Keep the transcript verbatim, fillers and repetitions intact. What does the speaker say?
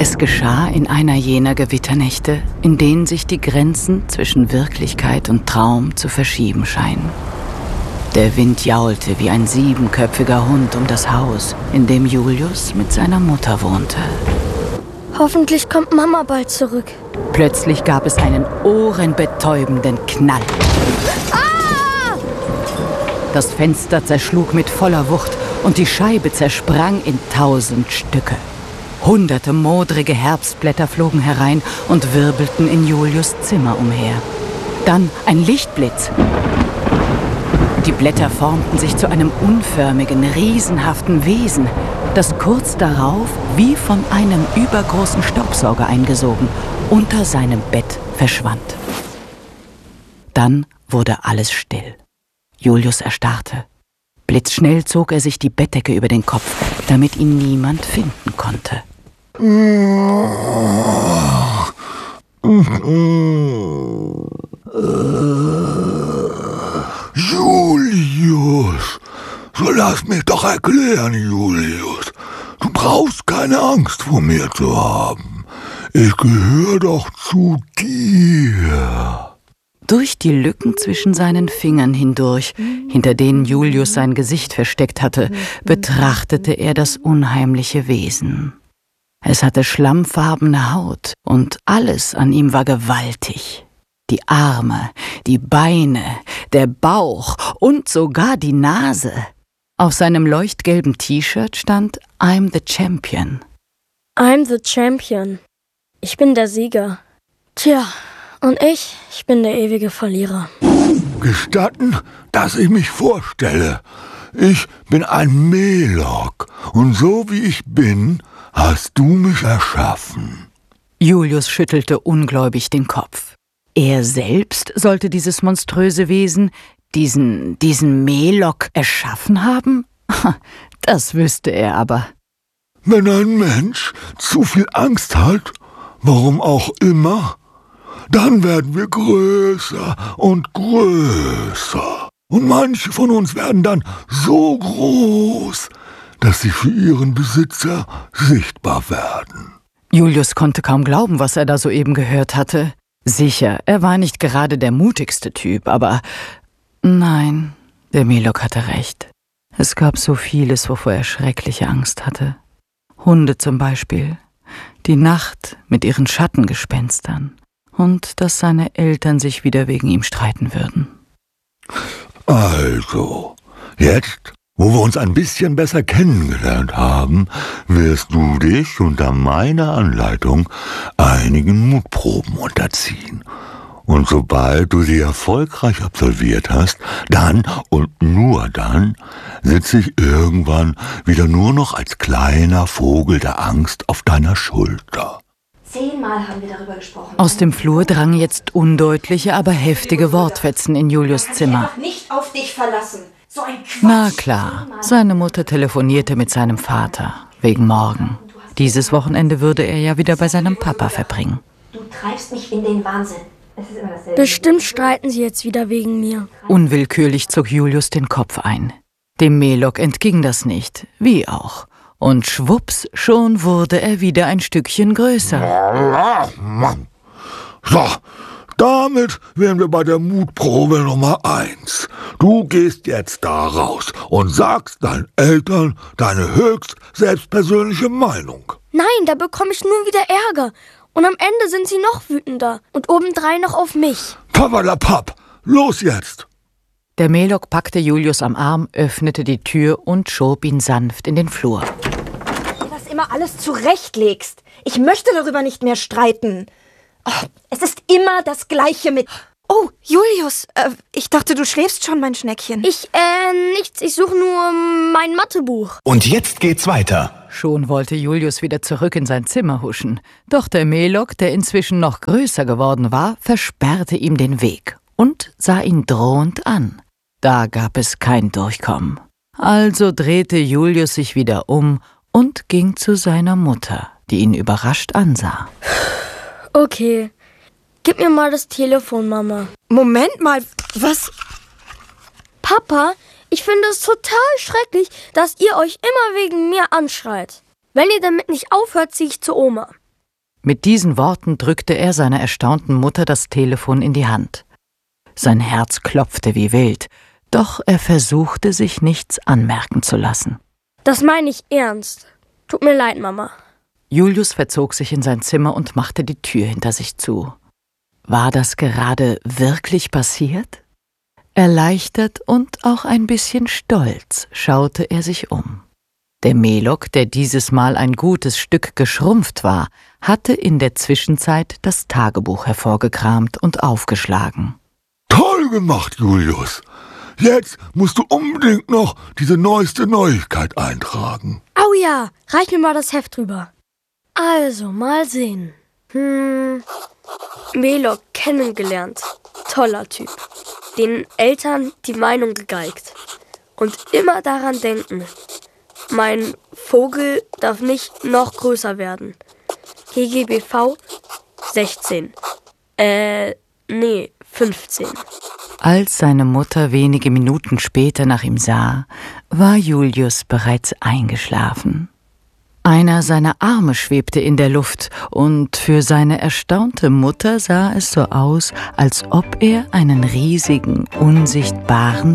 Es geschah in einer jener Gewitternächte, in denen sich die Grenzen zwischen Wirklichkeit und Traum zu verschieben scheinen. Der Wind jaulte wie ein siebenköpfiger Hund um das Haus, in dem Julius mit seiner Mutter wohnte. Hoffentlich kommt Mama bald zurück. Plötzlich gab es einen ohrenbetäubenden Knall. Ah! Das Fenster zerschlug mit voller Wucht und die Scheibe zersprang in tausend Stücke. Hunderte modrige Herbstblätter flogen herein und wirbelten in Julius' Zimmer umher. Dann ein Lichtblitz. Die Blätter formten sich zu einem unförmigen, riesenhaften Wesen, das kurz darauf, wie von einem übergroßen Staubsauger eingesogen, unter seinem Bett verschwand. Dann wurde alles still. Julius erstarrte. Blitzschnell zog er sich die Bettdecke über den Kopf, damit ihn niemand finden konnte. Julius, so lass mich doch erklären, Julius. Du brauchst keine Angst vor mir zu haben. Ich gehöre doch zu dir. Durch die Lücken zwischen seinen Fingern hindurch, hinter denen Julius sein Gesicht versteckt hatte, betrachtete er das unheimliche Wesen. Es hatte schlammfarbene Haut und alles an ihm war gewaltig. Die Arme, die Beine, der Bauch und sogar die Nase. Auf seinem leuchtgelben T-Shirt stand I'm the Champion. I'm the Champion. Ich bin der Sieger. Tja, und ich, ich bin der ewige Verlierer. Gestatten, dass ich mich vorstelle. Ich bin ein Melok und so wie ich bin, hast du mich erschaffen. Julius schüttelte ungläubig den Kopf. Er selbst sollte dieses monströse Wesen, diesen, diesen Melok erschaffen haben? Das wüsste er aber. Wenn ein Mensch zu viel Angst hat, warum auch immer, dann werden wir größer und größer. Und manche von uns werden dann so groß, dass sie für ihren Besitzer sichtbar werden. Julius konnte kaum glauben, was er da soeben gehört hatte. Sicher, er war nicht gerade der mutigste Typ, aber nein, der Melok hatte recht. Es gab so vieles, wovor er schreckliche Angst hatte. Hunde zum Beispiel, die Nacht mit ihren Schattengespenstern und dass seine Eltern sich wieder wegen ihm streiten würden. Also, jetzt, wo wir uns ein bisschen besser kennengelernt haben, wirst du dich unter meiner Anleitung einigen Mutproben unterziehen. Und sobald du sie erfolgreich absolviert hast, dann und nur dann sitze ich irgendwann wieder nur noch als kleiner Vogel der Angst auf deiner Schulter. Zehnmal haben wir darüber gesprochen. Aus dem Flur drangen jetzt undeutliche, aber heftige Wortfetzen in Julius Zimmer. Ich nicht auf dich verlassen. So ein Quatsch. Na klar, seine Mutter telefonierte mit seinem Vater, wegen morgen. Dieses Wochenende würde er ja wieder bei seinem Papa verbringen. Du treibst mich in den Wahnsinn. Es ist immer dasselbe. Bestimmt streiten sie jetzt wieder wegen mir. Unwillkürlich zog Julius den Kopf ein. Dem Melok entging das nicht, wie auch. Und schwupps, schon wurde er wieder ein Stückchen größer. So, damit wären wir bei der Mutprobe Nummer eins. Du gehst jetzt da raus und sagst deinen Eltern deine höchst selbstpersönliche Meinung. Nein, da bekomme ich nur wieder Ärger. Und am Ende sind sie noch wütender und obendrein noch auf mich. Papperlapapp, los jetzt! Der Melok packte Julius am Arm, öffnete die Tür und schob ihn sanft in den Flur. Du das immer alles zurechtlegst. Ich möchte darüber nicht mehr streiten. Oh, es ist immer das Gleiche mit... Oh, Julius, äh, ich dachte, du schläfst schon, mein Schneckchen. Ich, äh, nichts. Ich suche nur mein Mathebuch. Und jetzt geht's weiter. Schon wollte Julius wieder zurück in sein Zimmer huschen. Doch der Melok, der inzwischen noch größer geworden war, versperrte ihm den Weg und sah ihn drohend an. Da gab es kein Durchkommen. Also drehte Julius sich wieder um und ging zu seiner Mutter, die ihn überrascht ansah. Okay, gib mir mal das Telefon, Mama. Moment mal, was? Papa, ich finde es total schrecklich, dass ihr euch immer wegen mir anschreit. Wenn ihr damit nicht aufhört, ziehe ich zu Oma. Mit diesen Worten drückte er seiner erstaunten Mutter das Telefon in die Hand. Sein Herz klopfte wie wild, doch er versuchte, sich nichts anmerken zu lassen. Das meine ich ernst. Tut mir leid, Mama. Julius verzog sich in sein Zimmer und machte die Tür hinter sich zu. War das gerade wirklich passiert? Erleichtert und auch ein bisschen stolz schaute er sich um. Der Melok, der dieses Mal ein gutes Stück geschrumpft war, hatte in der Zwischenzeit das Tagebuch hervorgekramt und aufgeschlagen. Toll gemacht, Julius. Jetzt musst du unbedingt noch diese neueste Neuigkeit eintragen. Au ja, reich mir mal das Heft rüber. Also, mal sehen. Hm, Melok kennengelernt. Toller Typ. Den Eltern die Meinung gegeigt. Und immer daran denken. Mein Vogel darf nicht noch größer werden. G G B V sechzehn. Äh, nee, fünfzehn. Als seine Mutter wenige Minuten später nach ihm sah, war Julius bereits eingeschlafen. Einer seiner Arme schwebte in der Luft, und für seine erstaunte Mutter sah es so aus, als ob er einen riesigen, unsichtbaren